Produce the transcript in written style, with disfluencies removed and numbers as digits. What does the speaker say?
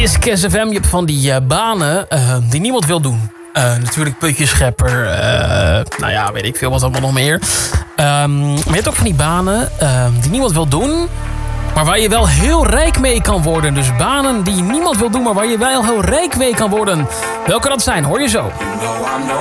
is Kiss FM. Je hebt van die banen die niemand wil doen. Natuurlijk putjeschepper. Nou ja, weet ik veel wat allemaal nog meer. Maar je hebt ook van die banen die niemand wil doen. Maar waar je wel heel rijk mee kan worden. Dus banen die niemand wil doen, maar waar je wel heel rijk mee kan worden. Welke dat zijn, hoor je zo. You know I'm no